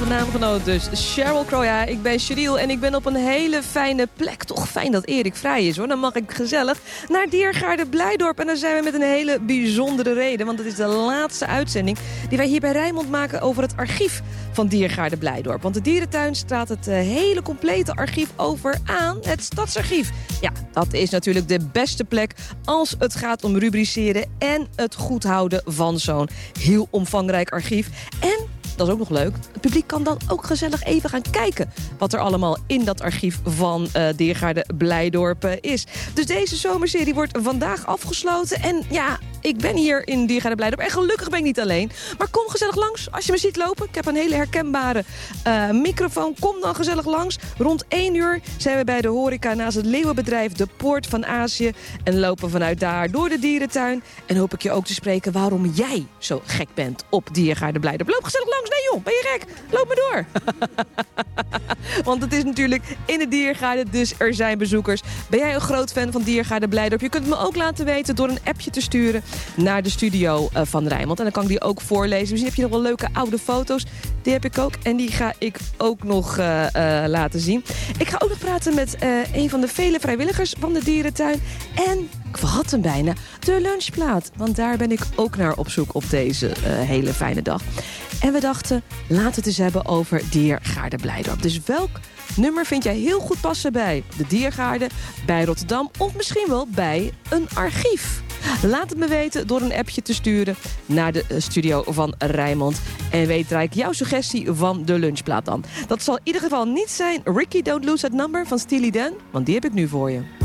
van naamgenoot dus. Sheryl Crow, ja, ik ben Cheryl en ik ben op een hele fijne plek. Toch fijn dat Erik vrij is, hoor. Dan mag ik gezellig naar Diergaarde Blijdorp. En dan zijn we met een hele bijzondere reden. Want het is de laatste uitzending die wij hier bij Rijnmond maken over het archief van Diergaarde Blijdorp. Want de dierentuin straalt het hele complete archief over aan het Stadsarchief. Ja, dat is natuurlijk de beste plek als het gaat om rubriceren en het goed houden van zo'n heel omvangrijk archief. En dat is ook nog leuk. Het publiek kan dan ook gezellig even gaan kijken wat er allemaal in dat archief van Diergaarde Blijdorp is. Dus deze zomerserie wordt vandaag afgesloten. En ja, ik ben hier in Diergaarde Blijdorp. En gelukkig ben ik niet alleen. Maar kom gezellig langs als je me ziet lopen. Ik heb een hele herkenbare microfoon. Kom dan gezellig langs. Rond 1 uur zijn we bij de horeca naast het leeuwenbedrijf De Poort van Azië. En lopen vanuit daar door de dierentuin. En hoop ik je ook te spreken waarom jij zo gek bent op Diergaarde Blijdorp. Loop gezellig langs. Nee joh, ben je gek? Loop maar door. Want het is natuurlijk in de Diergaarde, dus er zijn bezoekers. Ben jij een groot fan van Diergaarde Blijdorp? Je kunt het me ook laten weten door een appje te sturen naar de studio van Rijnmond. En dan kan ik die ook voorlezen. Misschien heb je nog wel leuke oude foto's. Die heb ik ook en die ga ik ook nog laten zien. Ik ga ook nog praten met een van de vele vrijwilligers van de dierentuin. En ik vergat hem bijna, de lunchplaat. Want daar ben ik ook naar op zoek op deze hele fijne dag. En we dachten, laten we het eens hebben over Diergaarde Blijdorp. Dus welk nummer vind jij heel goed passen bij de Diergaarde, bij Rotterdam of misschien wel bij een archief? Laat het me weten door een appje te sturen naar de studio van Rijnmond. En weet Rijk jouw suggestie van de lunchplaat dan. Dat zal in ieder geval niet zijn Ricky Don't Lose That Number van Steely Dan, want die heb ik nu voor je.